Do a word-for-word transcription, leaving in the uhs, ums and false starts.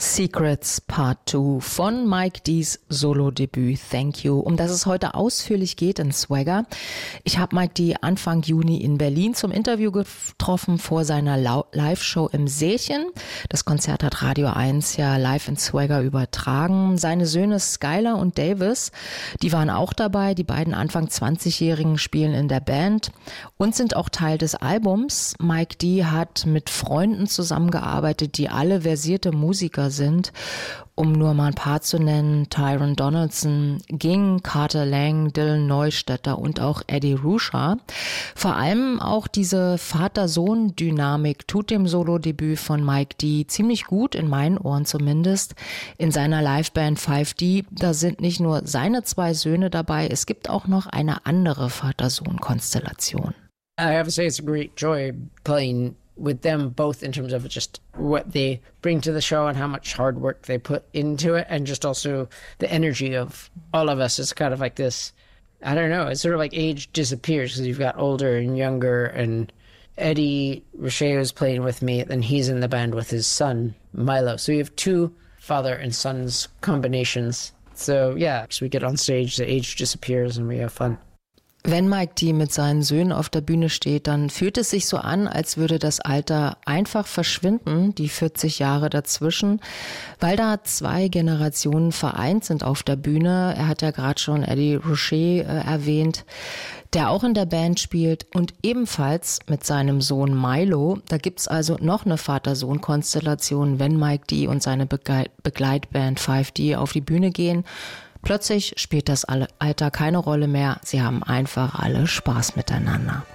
Secrets Part zwei von Mike D's Solo-Debüt Thank You, um das es heute ausführlich geht in Swagger. Ich habe Mike D Anfang Juni in Berlin zum Interview getroffen vor seiner Live-Show im Sächen. Das Konzert hat Radio eins ja live in Swagger übertragen. Seine Söhne Skylar und Davis, die waren auch dabei. Die beiden Anfang zwanzigjährigen spielen in der Band und sind auch Teil des Albums. Mike D hat mit Freunden zusammengearbeitet, die alle versierte Musiker sind, um nur mal ein paar zu nennen: Tyrone Donaldson, Ging, Carter Lang, Dylan Neustädter und auch Eddie Ruscha. Vor allem auch diese Vater-Sohn-Dynamik tut dem Solo-Debüt von Mike D ziemlich gut, in meinen Ohren zumindest. In seiner Liveband five D, da sind nicht nur seine zwei Söhne dabei, es gibt auch noch eine andere Vater-Sohn-Konstellation. I have to say it's a great joy playing with them, both in terms of just what they bring to the show and how much hard work they put into it, and just also the energy of all of us is kind of like this, I don't know, it's sort of like age disappears because you've got older and younger, and Eddie Ruscha is playing with me, and he's in the band with his son, Milo. So you have two father and sons combinations. So yeah, so we get on stage, the age disappears and we have fun. Wenn Mike D mit seinen Söhnen auf der Bühne steht, dann fühlt es sich so an, als würde das Alter einfach verschwinden, die vierzig Jahre dazwischen, weil da zwei Generationen vereint sind auf der Bühne. Er hat ja gerade schon Eddie Ruscha äh, erwähnt, der auch in der Band spielt und ebenfalls mit seinem Sohn Milo. Da gibt's also noch eine Vater-Sohn-Konstellation, wenn Mike D und seine Begle- Begleitband five D auf die Bühne gehen. Plötzlich spielt das Alter keine Rolle mehr. Sie haben einfach alle Spaß miteinander.